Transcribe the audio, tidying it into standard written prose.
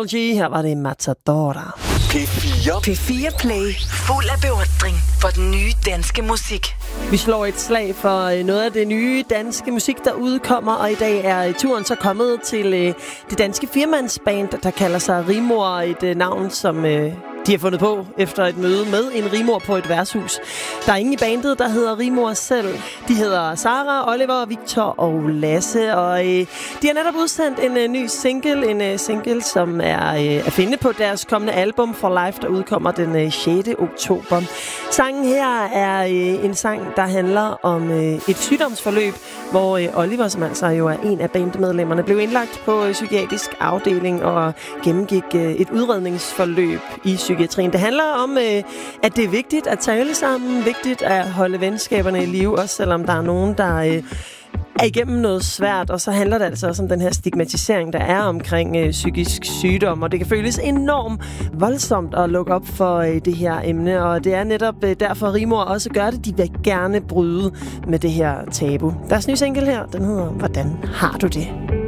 Prodigy, her var det Matadora. P4 Play. Fuld af beundring for den nye danske musik. Vi slår et slag for noget af det nye danske musik, der udkommer, og i dag er turen så kommet til det danske firmandsband, der kalder sig Rimor, et navn, som de har fundet på efter et møde med en rimor på et værtshus. Der er ingen i bandet, der hedder Rimor selv. De hedder Sara, Oliver, Victor og Lasse, og de har netop udsendt en ny single. En single, som er at finde på deres kommende album For Life, der udkommer den 6. oktober. Sangen her er en sang, der handler om et sygdomsforløb, hvor Oliver, som altså jo er en af bandmedlemmerne, blev indlagt på psykiatrisk afdeling og gennemgik et udredningsforløb i psykiatrien. Det handler om, at det er vigtigt at tale sammen, vigtigt at holde venskaberne i live, også selvom der er nogen, der er igennem noget svært, og så handler det altså også om den her stigmatisering, der er omkring psykisk sygdom, og det kan føles enormt voldsomt at lukke op for det her emne, og det er netop derfor Rimor også gør det. De vil gerne bryde med det her tabu. Deres nye single her, den hedder Hvordan har du det?